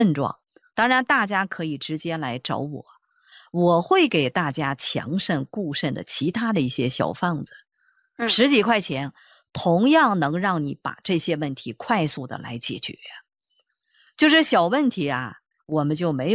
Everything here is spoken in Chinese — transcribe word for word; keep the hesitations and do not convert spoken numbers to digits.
症状，当然大家可以直接来找我，我会给大家强肾固肾的其他的一些小方子， 嗯十几块钱同样能让你把这些问题快速的来解决。就是小问题啊，我们就没有